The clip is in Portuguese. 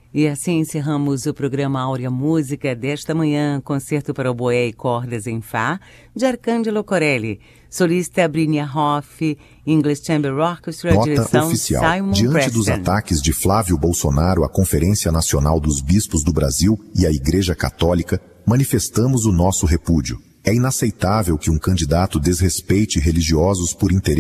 E assim encerramos o programa Áurea Música desta manhã, concerto para oboé e cordas em Fá, de Arcângelo Corelli, solista Brynia Hoff, English Chamber Orchestra, Nota direção oficial. Simon Diante Preston. dos ataques de Flávio Bolsonaro à Conferência Nacional dos Bispos do Brasil e à Igreja Católica, manifestamos o nosso repúdio. É inaceitável que um candidato desrespeite religiosos por interesse